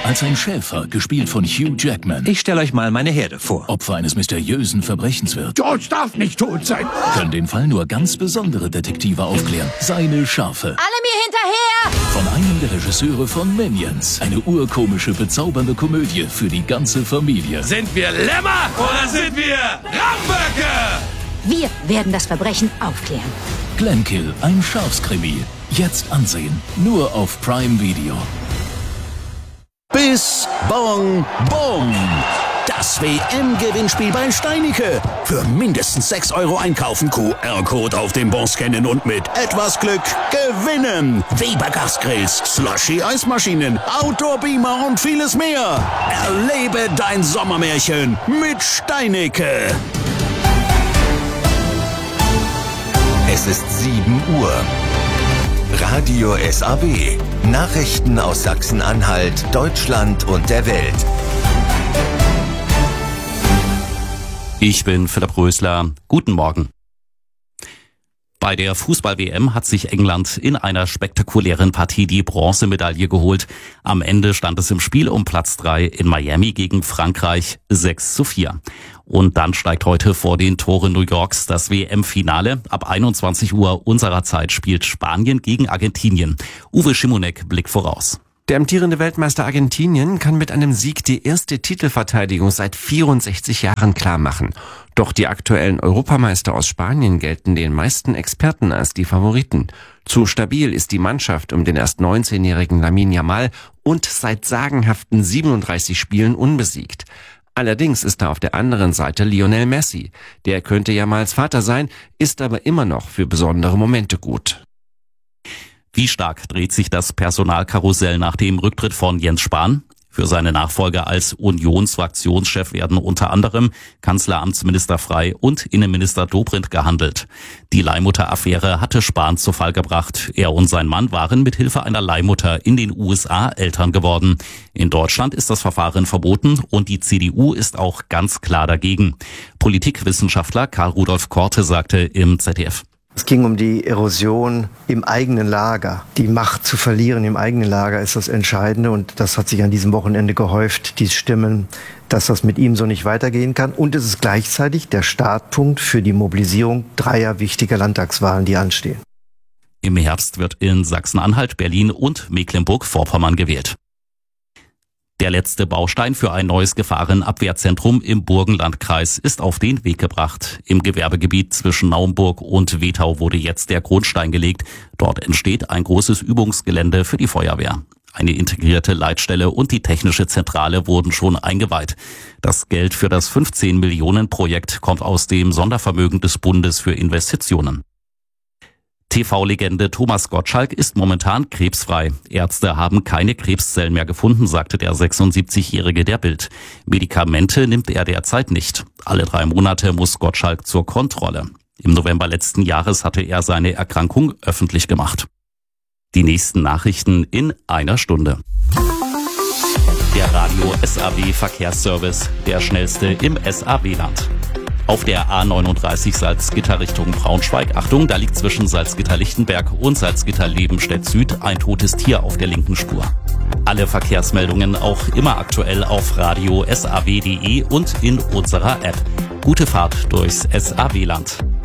als ein Schäfer, gespielt von Hugh Jackman. Ich stelle euch mal meine Herde vor. Opfer eines mysteriösen Verbrechens wird. George darf nicht tot sein. Können den Fall nur ganz besondere Detektive aufklären. Seine Schafe. Alle mir hinterher! Von einem der Regisseure von Minions. Eine urkomische, bezaubernde Komödie für die ganze Familie. Sind wir Lämmer oder sind wir Ramböcke? Wir werden das Verbrechen aufklären. Glenkill, ein Schafskrimi. Jetzt ansehen. Nur auf Prime Video. Bis, Bong, Bom. Das WM-Gewinnspiel bei Steinicke. Für mindestens 6 € einkaufen, QR-Code auf dem Bon scannen und mit etwas Glück gewinnen. Weber Gasgrills, Slushy-Eismaschinen, Outdoor-Beamer und vieles mehr. Erlebe dein Sommermärchen mit Steinicke. Es ist 7 Uhr. Radio SAW. Nachrichten aus Sachsen-Anhalt, Deutschland und der Welt. Ich bin Philipp Rösler. Guten Morgen. Bei der Fußball-WM hat sich England in einer spektakulären Partie die Bronzemedaille geholt. Am Ende stand es im Spiel um Platz 3 in Miami gegen Frankreich 6:4. Und dann steigt heute vor den Toren New Yorks das WM-Finale. Ab 21 Uhr unserer Zeit spielt Spanien gegen Argentinien. Uwe Schimonek blickt voraus. Der amtierende Weltmeister Argentinien kann mit einem Sieg die erste Titelverteidigung seit 64 Jahren klarmachen. Doch die aktuellen Europameister aus Spanien gelten den meisten Experten als die Favoriten. Zu stabil ist die Mannschaft um den erst 19-jährigen Lamine Yamal und seit sagenhaften 37 Spielen unbesiegt. Allerdings ist da auf der anderen Seite Lionel Messi. Der könnte Yamals Vater sein, ist aber immer noch für besondere Momente gut. Wie stark dreht sich das Personalkarussell nach dem Rücktritt von Jens Spahn? Für seine Nachfolger als Unionsfraktionschef werden unter anderem Kanzleramtsminister Frey und Innenminister Dobrindt gehandelt. Die Leihmutter-Affäre hatte Spahn zu Fall gebracht. Er und sein Mann waren mit Hilfe einer Leihmutter in den USA Eltern geworden. In Deutschland ist das Verfahren verboten und die CDU ist auch ganz klar dagegen. Politikwissenschaftler Karl Rudolf Korte sagte im ZDF: Es ging um die Erosion im eigenen Lager. Die Macht zu verlieren im eigenen Lager ist das Entscheidende. Und das hat sich an diesem Wochenende gehäuft, die Stimmen, dass das mit ihm so nicht weitergehen kann. Und es ist gleichzeitig der Startpunkt für die Mobilisierung 3 wichtiger Landtagswahlen, die anstehen. Im Herbst wird in Sachsen-Anhalt, Berlin und Mecklenburg-Vorpommern gewählt. Der letzte Baustein für ein neues Gefahrenabwehrzentrum im Burgenlandkreis ist auf den Weg gebracht. Im Gewerbegebiet zwischen Naumburg und Wetau wurde jetzt der Grundstein gelegt. Dort entsteht ein großes Übungsgelände für die Feuerwehr. Eine integrierte Leitstelle und die technische Zentrale wurden schon eingeweiht. Das Geld für das 15-Millionen-Projekt kommt aus dem Sondervermögen des Bundes für Investitionen. TV-Legende Thomas Gottschalk ist momentan krebsfrei. Ärzte haben keine Krebszellen mehr gefunden, sagte der 76-Jährige der Bild. Medikamente nimmt er derzeit nicht. Alle 3 Monate muss Gottschalk zur Kontrolle. Im November letzten Jahres hatte er seine Erkrankung öffentlich gemacht. Die nächsten Nachrichten in einer Stunde. Der Radio SAW Verkehrsservice, der schnellste im SAW-Land. Auf der A39 Salzgitter Richtung Braunschweig. Achtung, da liegt zwischen Salzgitter-Lichtenberg und Salzgitter-Lebenstedt Süd ein totes Tier auf der linken Spur. Alle Verkehrsmeldungen auch immer aktuell auf radio-saw.de und in unserer App. Gute Fahrt durchs SAW-Land.